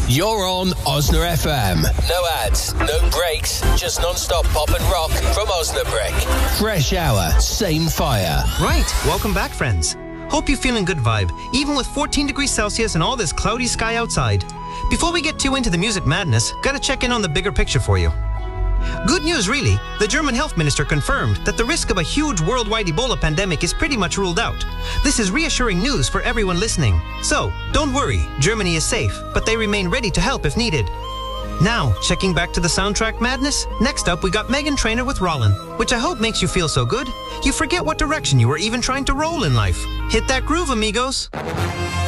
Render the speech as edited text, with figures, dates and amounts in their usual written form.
You're on Osna FM. No ads, no breaks, just non-stop pop and rock from Osnabrück. Fresh hour, same fire. Right, welcome back, friends. Hope you're feeling good vibe, even with 14 degrees Celsius and all this cloudy sky outside. Before we get too into the music madness, gotta check in on the bigger picture for you. Good news, really. The German health minister confirmed that the risk of a huge worldwide Ebola pandemic is pretty much ruled out. This is reassuring news for everyone listening. So, don't worry, Germany is safe, but they remain ready to help if needed. Now, checking back to the soundtrack madness, next up we got Meghan Trainor with Rollin', which I hope makes you feel so good, you forget what direction you were even trying to roll in life. Hit that groove, amigos.